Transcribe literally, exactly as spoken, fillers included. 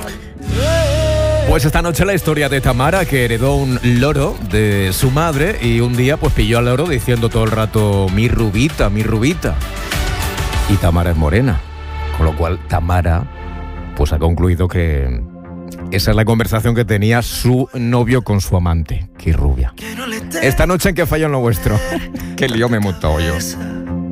Pues esta noche la historia de Tamara, que heredó un loro de su madre y un día pues pilló al loro diciendo todo el rato mi rubita, mi rubita. Y Tamara es morena, con lo cual Tamara pues ha concluido que esa es la conversación que tenía su novio con su amante, que es rubia. Esta noche en Que Fallo en lo Vuestro. Qué lío me he montado yo.